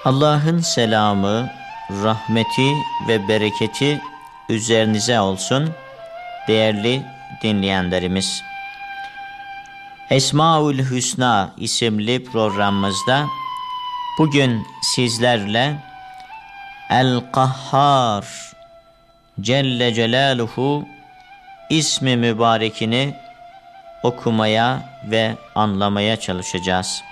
Allah'ın selamı, rahmeti ve bereketi üzerinize olsun değerli dinleyenlerimiz. Esmaül Hüsna isimli programımızda bugün sizlerle El-Kahhar Celle Celaluhu ismi mübarekini okumaya ve anlamaya çalışacağız.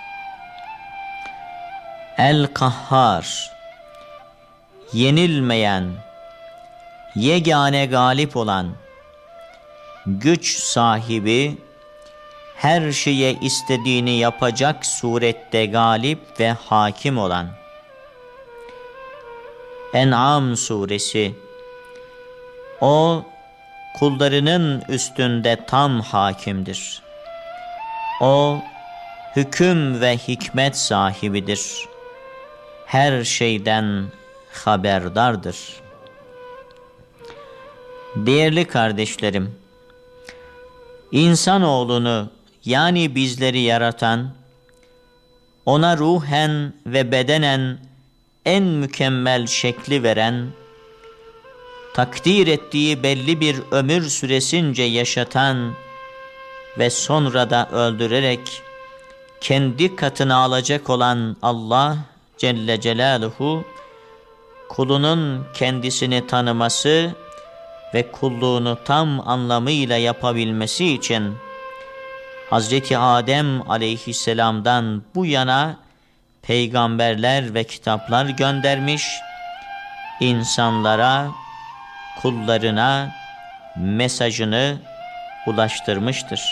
El-Kahhar, yenilmeyen, yegane galip olan, güç sahibi, her şeye istediğini yapacak surette galip ve hakim olan. En'am suresi, o kullarının üstünde tam hakimdir. O hüküm ve hikmet sahibidir. Her şeyden haberdardır. Değerli kardeşlerim, insanoğlunu yani bizleri yaratan, ona ruhen ve bedenen en mükemmel şekli veren, takdir ettiği belli bir ömür süresince yaşatan ve sonra da öldürerek kendi katına alacak olan Allah Celle Celaluhu, kulunun kendisini tanıması ve kulluğunu tam anlamıyla yapabilmesi için Hazreti Adem aleyhisselamdan bu yana peygamberler ve kitaplar göndermiş, insanlara, kullarına mesajını ulaştırmıştır.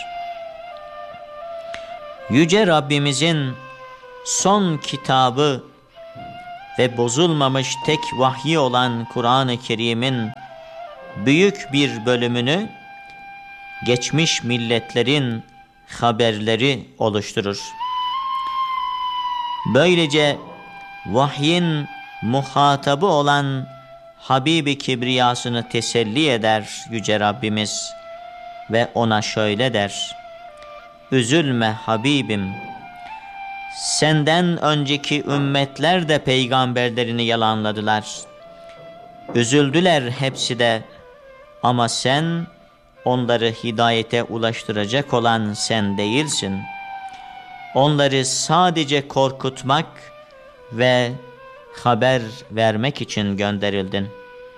Yüce Rabbimizin son kitabı ve bozulmamış tek vahyi olan Kur'an-ı Kerim'in büyük bir bölümünü geçmiş milletlerin haberleri oluşturur. Böylece vahyin muhatabı olan Habibi Kibriyasını teselli eder Yüce Rabbimiz ve ona şöyle der: üzülme Habibim, senden önceki ümmetler de peygamberlerini yalanladılar. Üzüldüler hepsi de, ama sen onları hidayete ulaştıracak olan sen değilsin. Onları sadece korkutmak ve haber vermek için gönderildin.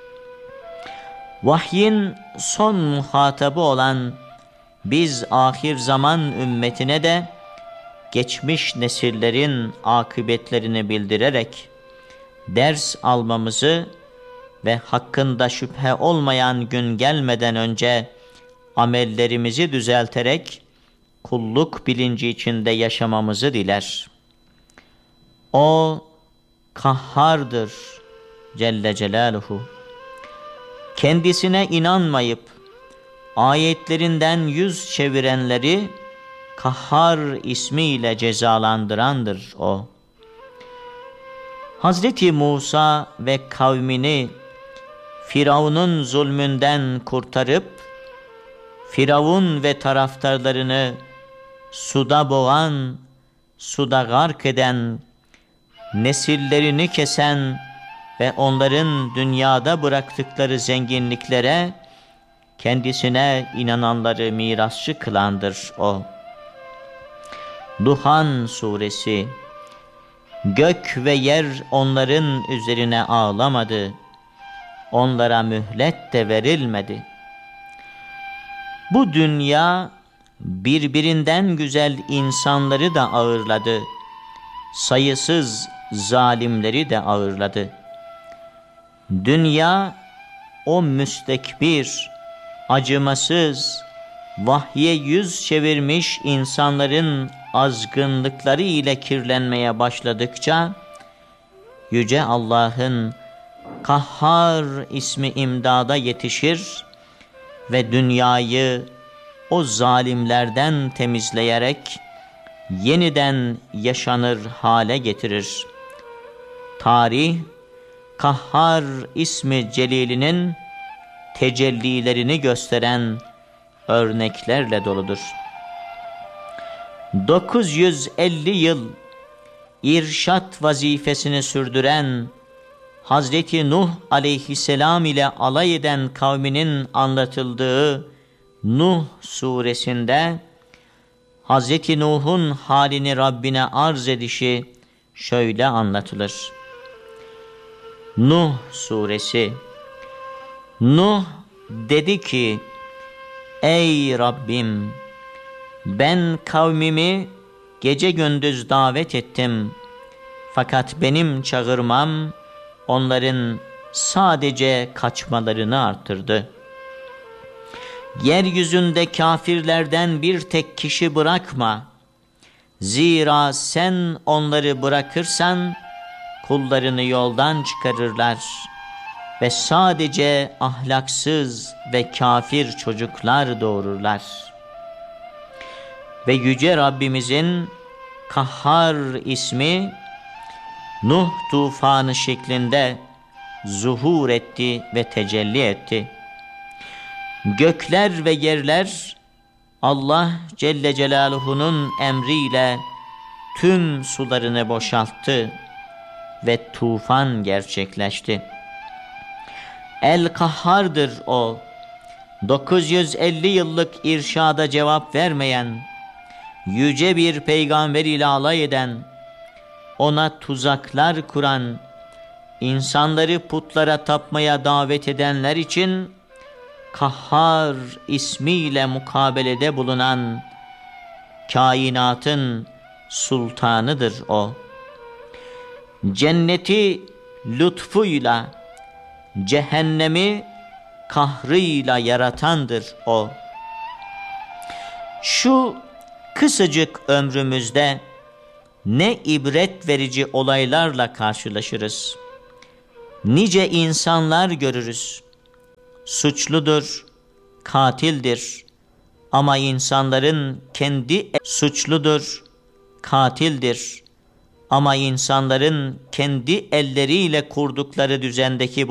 Vahyin son muhatabı olan biz ahir zaman ümmetine de geçmiş nesillerin akıbetlerini bildirerek ders almamızı ve hakkında şüphe olmayan gün gelmeden önce amellerimizi düzelterek kulluk bilinci içinde yaşamamızı diler. O kahhardır Celle Celaluhu. Kendisine inanmayıp ayetlerinden yüz çevirenleri Kahhar ismiyle cezalandırandır o. Hazreti Musa ve kavmini Firavun'un zulmünden kurtarıp Firavun ve taraftarlarını suda boğan, suda gark eden, nesillerini kesen ve onların dünyada bıraktıkları zenginliklere kendisine inananları mirasçı kılandır o. Duhan suresi, gök ve yer onların üzerine ağlamadı, onlara mühlet de verilmedi. Bu dünya birbirinden güzel insanları da ağırladı, sayısız zalimleri de ağırladı. Dünya o müstekbir, acımasız, vahye yüz çevirmiş insanların azgınlıkları ile kirlenmeye başladıkça Yüce Allah'ın Kahhar ismi imdada yetişir ve dünyayı o zalimlerden temizleyerek yeniden yaşanır hale getirir. Tarih, Kahhar ismi celilinin tecellilerini gösteren örneklerle doludur. 950 yıl irşat vazifesini sürdüren, Hazreti Nuh aleyhisselam ile alay eden kavminin anlatıldığı Nuh suresinde Hazreti Nuh'un halini Rabbine arz edişi şöyle anlatılır. Nuh suresi. Nuh dedi ki, ey Rabbim, ben kavmimi gece gündüz davet ettim. Fakat benim çağırmam onların sadece kaçmalarını arttırdı. Yeryüzünde kafirlerden bir tek kişi bırakma. Zira sen onları bırakırsan kullarını yoldan çıkarırlar ve sadece ahlaksız ve kafir çocuklar doğururlar. Ve Yüce Rabbimizin Kahhar ismi Nuh tufanı şeklinde zuhur etti ve tecelli etti. Gökler ve yerler Allah Celle Celaluhu'nun emriyle tüm sularını boşalttı ve tufan gerçekleşti. El-Kahhar'dır o. 950 yıllık irşada cevap vermeyen, yüce bir peygamber ile alay eden, ona tuzaklar kuran, insanları putlara tapmaya davet edenler için Kahhar ismiyle mukabelede bulunan kainatın sultanıdır o. Cenneti lütfuyla, cehennemi kahrıyla yaratandır o. Şu kısacık ömrümüzde ne ibret verici olaylarla karşılaşırız. Nice insanlar görürüz. Suçludur, katildir. Ama insanların kendi elleriyle kurdukları düzendeki